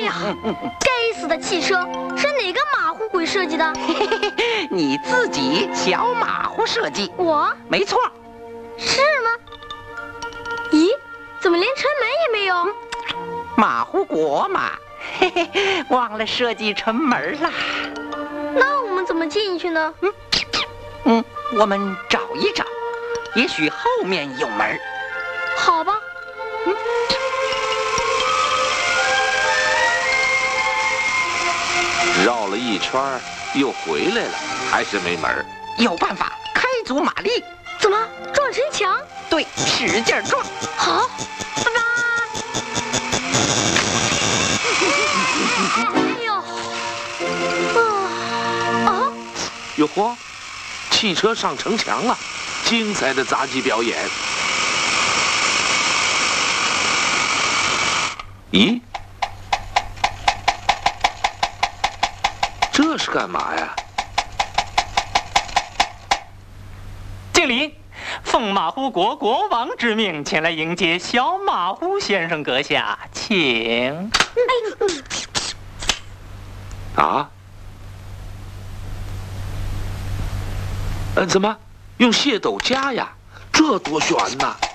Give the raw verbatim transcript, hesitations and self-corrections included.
呀，该死的汽车是哪个马虎鬼设计的？ 你自己小马虎设计。 我？ 没错。 是吗？咦，怎么连车门也没有？ 马虎国嘛，嘿嘿，忘了设计城门了。 那我们怎么进去呢？ 嗯嗯，我们找一找，也许后面有门。 好吧。嗯。 绕了一圈又回来了，还是没门。 有办法，开足马力。 怎么撞城墙？ 对，使劲撞。 好，拜拜。哎呦，啊啊！ 哟嚯，汽车上城墙了，精彩的杂技表演。咦，这是干嘛呀？ 敬礼！奉马虎国国王之命前来迎接小马虎先生阁下，请。 啊？呃，怎么用蟹斗夹呀？这多悬呐！